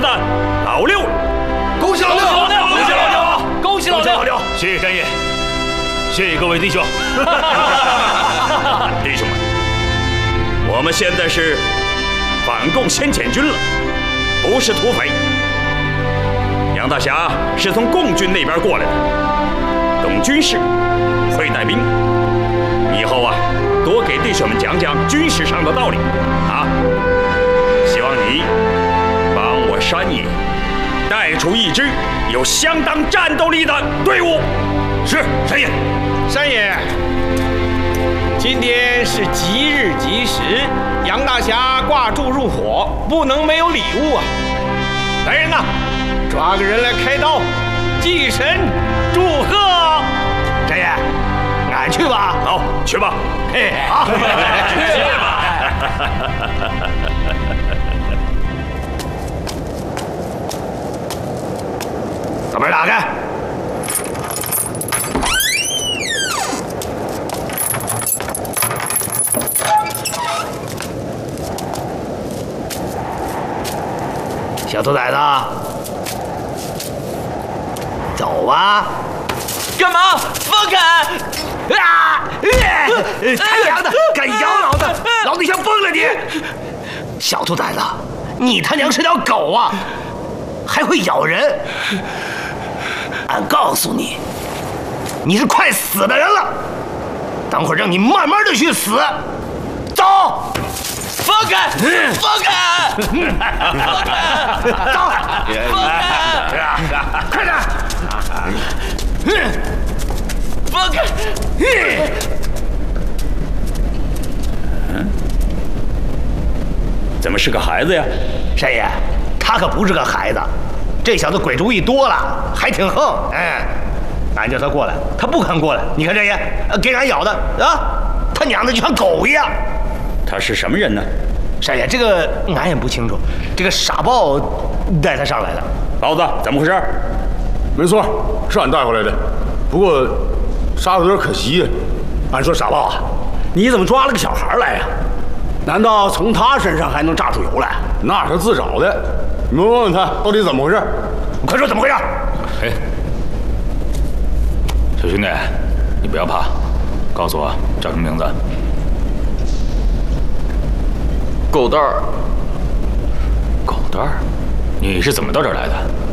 的老六了。 恭喜老六！ 恭喜老六！ 恭喜老六！ 谢谢山爷，谢谢各位弟兄。弟兄们，我们现在是反共先遣军了，不是土匪。杨大侠是从共军那边过来的，懂军事，会带兵。以后啊，多给弟兄们讲讲军事上的道理啊！希望你帮我山爷带出一支有相当战斗力的队伍。是，山爷。 山爷，今天是吉日吉时，杨大侠挂柱入伙，不能没有礼物啊！来人呐，抓个人来开刀，祭神祝贺。 山爷，俺去吧。 好，去吧。 嘿，好，去吧。 把门打开。小兔崽子，走吧。 干嘛？放开！ 啊！他娘的，敢咬老子，老子想崩了你！小兔崽子，你他娘是条狗啊，还会咬人！俺告诉你，你是快死的人了，等会儿让你慢慢的去死。走！ 放开！放开！放开！ 走！ 放开！ 快点！ 放开！ 怎么是个孩子呀？ 山爷，他可不是个孩子，这小子鬼主意多了，还挺横。哎，俺叫他过来，他不肯过来。你看山爷，给俺咬的啊，他娘的就像狗一样。 他是什么人呢？ 山爷，这个俺也不清楚，这个傻豹带他上来的。 包子，怎么回事？ 没错，是俺带回来的，不过杀的有点可惜呀。 俺说傻豹啊，你怎么抓了个小孩来呀？难道从他身上还能榨出油来？ 那是他自找的，你们问问他到底怎么回事。 快说怎么回事？ 哎，小兄弟，你不要怕，告诉我叫什么名字？ 狗蛋儿。 狗蛋儿，你是怎么到这儿来的？